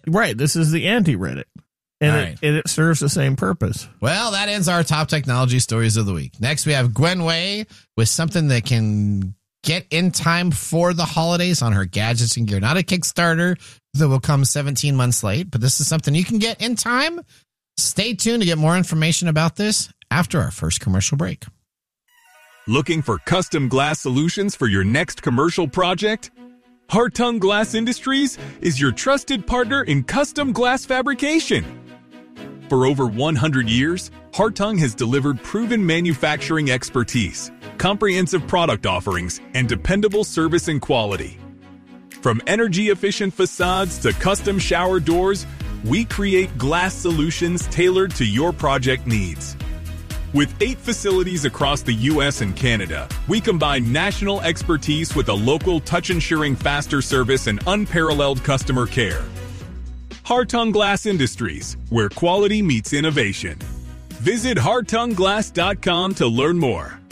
Right. This is the anti-Reddit. And it serves the same purpose. Well, that ends our top technology stories of the week. Next, we have Gwen Wei with something that can get in time for the holidays on her gadgets and gear. Not a Kickstarter that will come 17 months late, but this is something you can get in time. Stay tuned to get more information about this after our first commercial break. Looking for custom glass solutions for your next commercial project? Hartung Glass Industries is your trusted partner in custom glass fabrication. For over 100 years, Hartung has delivered proven manufacturing expertise, comprehensive product offerings, and dependable service and quality. From energy-efficient facades to custom shower doors, we create glass solutions tailored to your project needs. With 8 facilities across the U.S. and Canada, we combine national expertise with a local touch-ensuring faster service and unparalleled customer care. Hartung Glass Industries, where quality meets innovation. Visit hartungglass.com to learn more.